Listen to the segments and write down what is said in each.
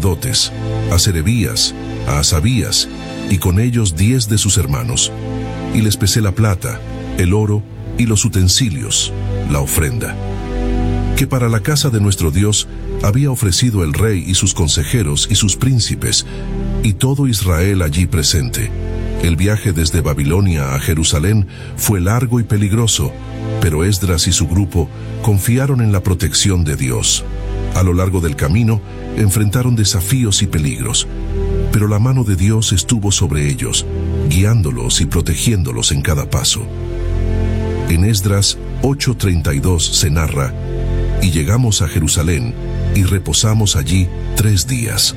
sacerdotes, a Serebías, a Asabías, y con ellos 10 de sus hermanos. Y les pesé la plata, el oro y los utensilios, la ofrenda, que para la casa de nuestro Dios había ofrecido el rey y sus consejeros y sus príncipes, y todo Israel allí presente. El viaje desde Babilonia a Jerusalén fue largo y peligroso, pero Esdras y su grupo confiaron en la protección de Dios. A lo largo del camino enfrentaron desafíos y peligros, pero la mano de Dios estuvo sobre ellos, guiándolos y protegiéndolos en cada paso. En Esdras 8:32 se narra: y llegamos a Jerusalén y reposamos allí 3 días.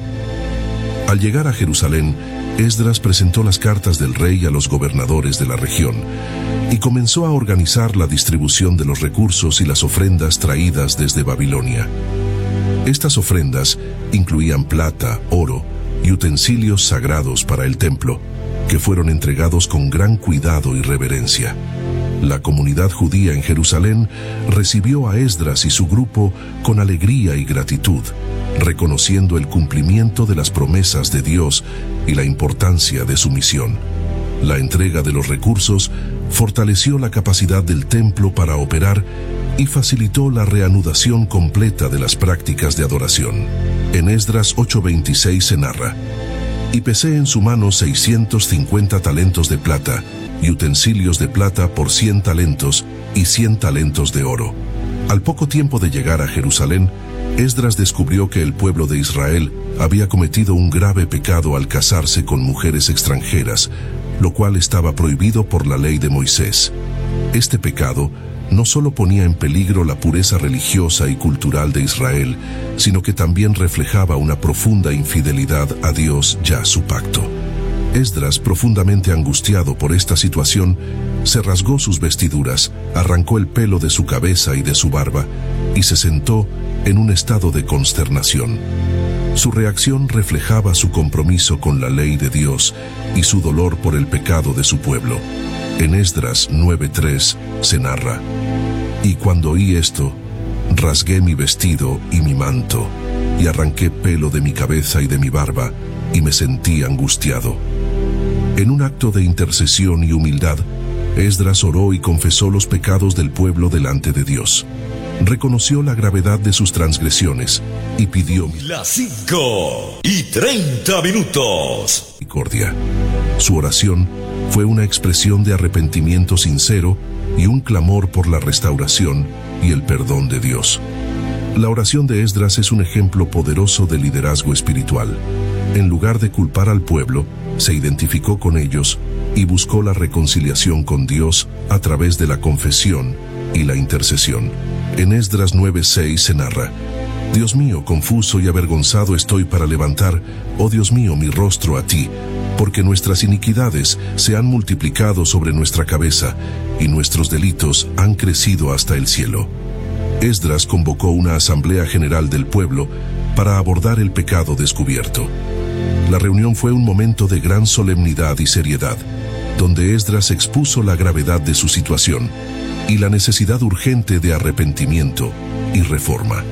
Al llegar a Jerusalén, Esdras presentó las cartas del rey a los gobernadores de la región y comenzó a organizar la distribución de los recursos y las ofrendas traídas desde Babilonia. Estas ofrendas incluían plata, oro y utensilios sagrados para el templo, que fueron entregados con gran cuidado y reverencia. La comunidad judía en Jerusalén recibió a Esdras y su grupo con alegría y gratitud, reconociendo el cumplimiento de las promesas de Dios y la importancia de su misión. La entrega de los recursos fortaleció la capacidad del templo para operar y facilitó la reanudación completa de las prácticas de adoración. En Esdras 8:26 se narra: y pesé en su mano 650 talentos de plata, y utensilios de plata por 100 talentos y 100 talentos de oro. Al poco tiempo de llegar a Jerusalén, Esdras descubrió que el pueblo de Israel había cometido un grave pecado al casarse con mujeres extranjeras, lo cual estaba prohibido por la ley de Moisés. Este pecado no solo ponía en peligro la pureza religiosa y cultural de Israel, sino que también reflejaba una profunda infidelidad a Dios y a su pacto. Esdras, profundamente angustiado por esta situación, se rasgó sus vestiduras, arrancó el pelo de su cabeza y de su barba, y se sentó en un estado de consternación. Su reacción reflejaba su compromiso con la ley de Dios y su dolor por el pecado de su pueblo. En Esdras 9:3 se narra: y cuando oí esto, rasgué mi vestido y mi manto, y arranqué pelo de mi cabeza y de mi barba, y me sentí angustiado. En un acto de intercesión y humildad, Esdras oró y confesó los pecados del pueblo delante de Dios. Reconoció la gravedad de sus transgresiones y pidió las 5:30 misericordia. Su oración fue una expresión de arrepentimiento sincero y un clamor por la restauración y el perdón de Dios. La oración de Esdras es un ejemplo poderoso de liderazgo espiritual. En lugar de culpar al pueblo, se identificó con ellos y buscó la reconciliación con Dios a través de la confesión y la intercesión. En Esdras 9:6 se narra: Dios mío, confuso y avergonzado estoy para levantar, oh Dios mío, mi rostro a ti, porque nuestras iniquidades se han multiplicado sobre nuestra cabeza y nuestros delitos han crecido hasta el cielo. Esdras convocó una asamblea general del pueblo para abordar el pecado descubierto. La reunión fue un momento de gran solemnidad y seriedad, donde Esdras expuso la gravedad de su situación y la necesidad urgente de arrepentimiento y reforma.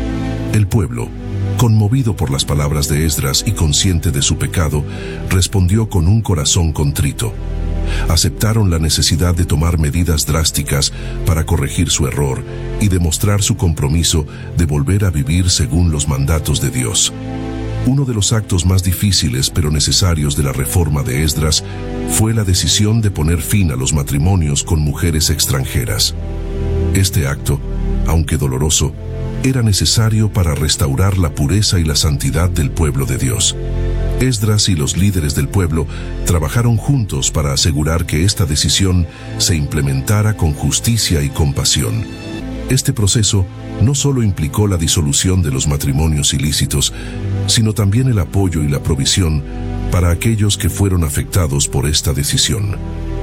El pueblo, conmovido por las palabras de Esdras y consciente de su pecado, respondió con un corazón contrito. Aceptaron la necesidad de tomar medidas drásticas para corregir su error y demostrar su compromiso de volver a vivir según los mandatos de Dios. Uno de los actos más difíciles pero necesarios de la reforma de Esdras fue la decisión de poner fin a los matrimonios con mujeres extranjeras. Este acto, aunque doloroso, era necesario para restaurar la pureza y la santidad del pueblo de Dios. Esdras y los líderes del pueblo trabajaron juntos para asegurar que esta decisión se implementara con justicia y compasión. Este proceso no solo implicó la disolución de los matrimonios ilícitos, sino también el apoyo y la provisión para aquellos que fueron afectados por esta decisión.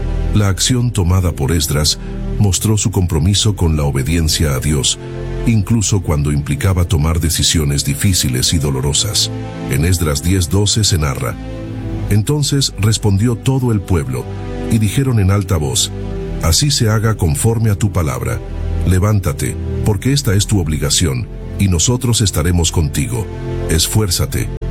La acción tomada por Esdras mostró su compromiso con la obediencia a Dios, incluso cuando implicaba tomar decisiones difíciles y dolorosas. En Esdras 10:12 se narra: Entonces respondió todo el pueblo, y dijeron en alta voz: Así se haga conforme a tu palabra. Levántate, porque esta es tu obligación, y nosotros estaremos contigo. Esfuérzate,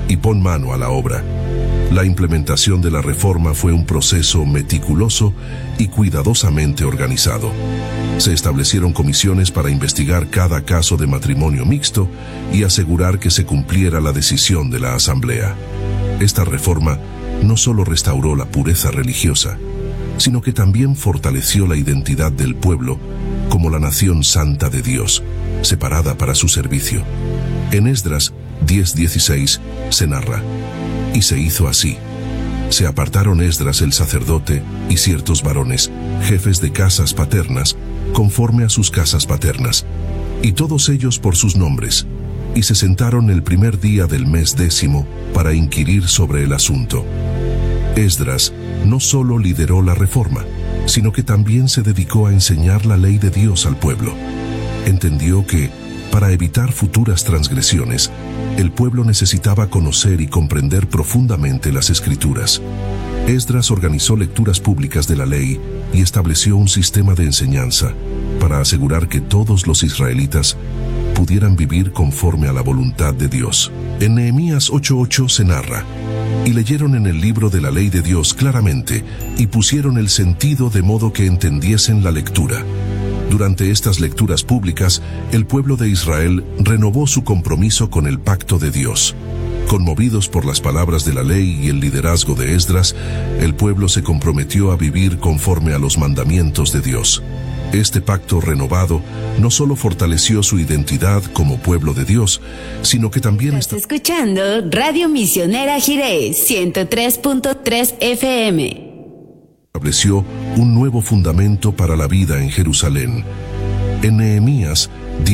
y pon mano a la obra. La implementación de la reforma fue un proceso meticuloso y cuidadosamente organizado. Se establecieron comisiones para investigar cada caso de matrimonio mixto y asegurar que se cumpliera la decisión de la Asamblea. Esta reforma no solo restauró la pureza religiosa, sino que también fortaleció la identidad del pueblo como la nación santa de Dios, separada para su servicio. En Esdras 10:16 se narra: y se hizo así. Se apartaron Esdras el sacerdote y ciertos varones, jefes de casas paternas, conforme a sus casas paternas, y todos ellos por sus nombres, y se sentaron el primer día del mes 10 para inquirir sobre el asunto. Esdras no solo lideró la reforma, sino que también se dedicó a enseñar la ley de Dios al pueblo. Entendió que, para evitar futuras transgresiones, el pueblo necesitaba conocer y comprender profundamente las Escrituras. Esdras organizó lecturas públicas de la ley y estableció un sistema de enseñanza para asegurar que todos los israelitas pudieran vivir conforme a la voluntad de Dios. En Nehemías 8:8 se narra: y leyeron en el libro de la ley de Dios claramente, y pusieron el sentido de modo que entendiesen la lectura. Durante estas lecturas públicas, el pueblo de Israel renovó su compromiso con el pacto de Dios. Conmovidos por las palabras de la ley y el liderazgo de Esdras, el pueblo se comprometió a vivir conforme a los mandamientos de Dios. Este pacto renovado no solo fortaleció su identidad como pueblo de Dios, sino que también Estás escuchando Radio Misionera Jireh 103.3 FM. Estableció un nuevo fundamento para la vida en Jerusalén. En Nehemías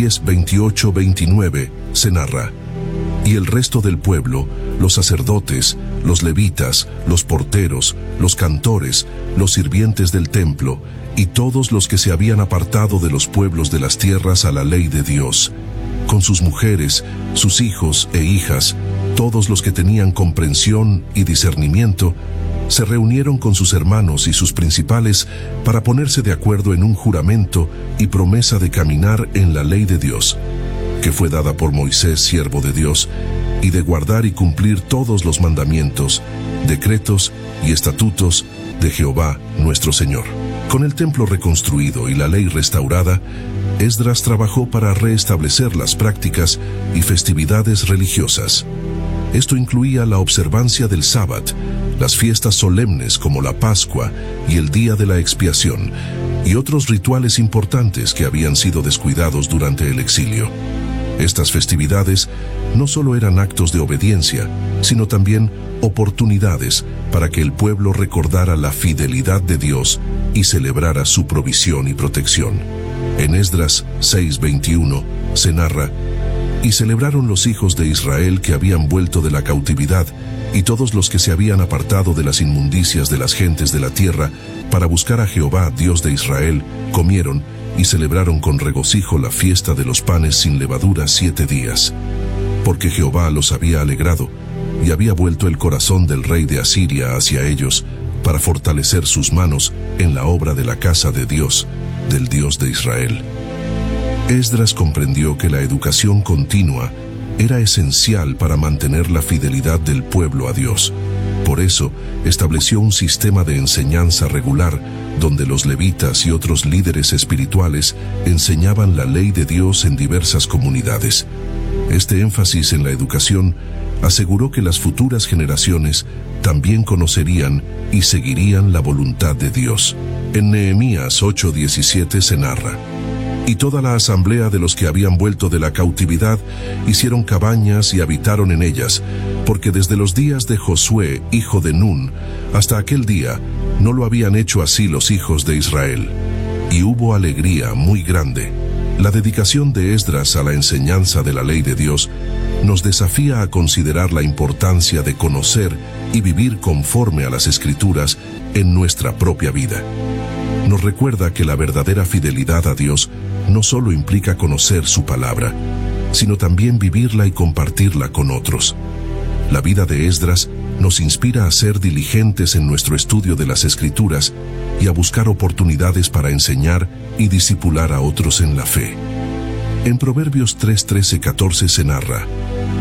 10:28-29 se narra: y el resto del pueblo, los sacerdotes, los levitas, los porteros, los cantores, los sirvientes del templo, y todos los que se habían apartado de los pueblos de las tierras a la ley de Dios, con sus mujeres, sus hijos e hijas, todos los que tenían comprensión y discernimiento, se reunieron con sus hermanos y sus principales para ponerse de acuerdo en un juramento y promesa de caminar en la ley de Dios, que fue dada por Moisés, siervo de Dios, y de guardar y cumplir todos los mandamientos, decretos y estatutos de Jehová nuestro Señor. Con el templo reconstruido y la ley restaurada, Esdras trabajó para restablecer las prácticas y festividades religiosas. Esto incluía la observancia del sábado, las fiestas solemnes como la Pascua y el Día de la Expiación, y otros rituales importantes que habían sido descuidados durante el exilio. Estas festividades no solo eran actos de obediencia, sino también oportunidades para que el pueblo recordara la fidelidad de Dios y celebrara su provisión y protección. En Esdras 6:21 se narra: y celebraron los hijos de Israel que habían vuelto de la cautividad, y todos los que se habían apartado de las inmundicias de las gentes de la tierra, para buscar a Jehová, Dios de Israel, comieron y celebraron con regocijo la fiesta de los panes sin levadura 7 días. Porque Jehová los había alegrado, y había vuelto el corazón del rey de Asiria hacia ellos, para fortalecer sus manos en la obra de la casa de Dios, del Dios de Israel. Esdras comprendió que la educación continua era esencial para mantener la fidelidad del pueblo a Dios. Por eso, estableció un sistema de enseñanza regular, donde los levitas y otros líderes espirituales enseñaban la ley de Dios en diversas comunidades. Este énfasis en la educación aseguró que las futuras generaciones también conocerían y seguirían la voluntad de Dios. En Nehemías 8:17 se narra: y toda la asamblea de los que habían vuelto de la cautividad hicieron cabañas y habitaron en ellas, porque desde los días de Josué, hijo de Nun, hasta aquel día, no lo habían hecho así los hijos de Israel. Y hubo alegría muy grande. La dedicación de Esdras a la enseñanza de la ley de Dios nos desafía a considerar la importancia de conocer y vivir conforme a las Escrituras en nuestra propia vida. Nos recuerda que la verdadera fidelidad a Dios no solo implica conocer su palabra, sino también vivirla y compartirla con otros. La vida de Esdras nos inspira a ser diligentes en nuestro estudio de las Escrituras y a buscar oportunidades para enseñar y discipular a otros en la fe. En Proverbios 3:13-14 se narra: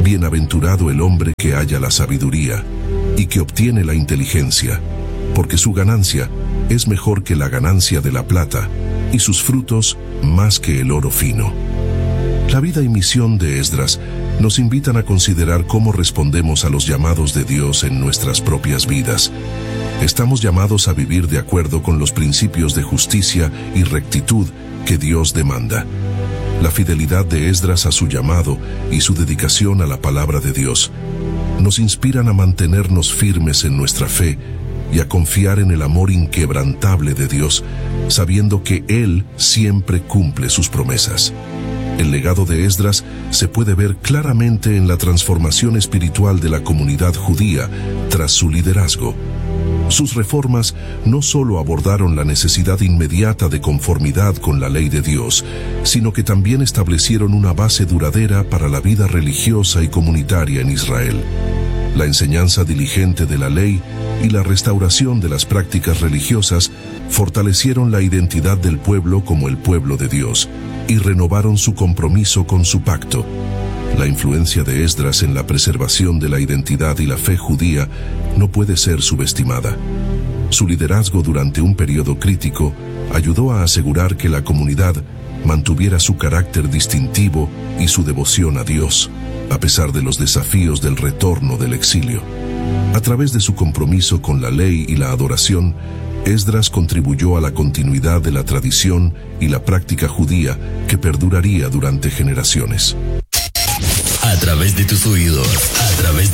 Bienaventurado el hombre que halla la sabiduría y que obtiene la inteligencia, porque su ganancia es mejor que la ganancia de la plata y sus frutos más que el oro fino. La vida y misión de Esdras nos invitan a considerar cómo respondemos a los llamados de Dios en nuestras propias vidas. Estamos llamados a vivir de acuerdo con los principios de justicia y rectitud que Dios demanda. La fidelidad de Esdras a su llamado y su dedicación a la palabra de Dios nos inspiran a mantenernos firmes en nuestra fe y a confiar en el amor inquebrantable de Dios, sabiendo que Él siempre cumple sus promesas. El legado de Esdras se puede ver claramente en la transformación espiritual de la comunidad judía tras su liderazgo. Sus reformas no solo abordaron la necesidad inmediata de conformidad con la ley de Dios, sino que también establecieron una base duradera para la vida religiosa y comunitaria en Israel. La enseñanza diligente de la ley y la restauración de las prácticas religiosas fortalecieron la identidad del pueblo como el pueblo de Dios y renovaron su compromiso con su pacto. La influencia de Esdras en la preservación de la identidad y la fe judía no puede ser subestimada. Su liderazgo durante un periodo crítico ayudó a asegurar que la comunidad mantuviera su carácter distintivo y su devoción a Dios, a pesar de los desafíos del retorno del exilio. A través de su compromiso con la ley y la adoración, Esdras contribuyó a la continuidad de la tradición y la práctica judía que perduraría durante generaciones. A través de tus oídos,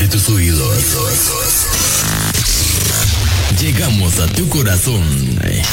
llegamos a tu corazón.